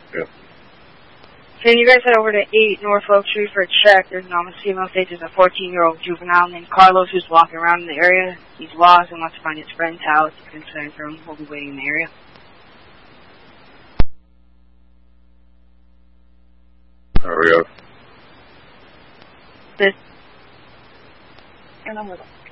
Yeah. Can you guys head over to 8 North Oak Street for a check? There's an anonymous female states there's a 14-year-old juvenile named Carlos who's walking around in the area. He's lost and wants to find his friend's house. You can send for him. We'll be waiting in the area. Hurry up. This. And I'm with him.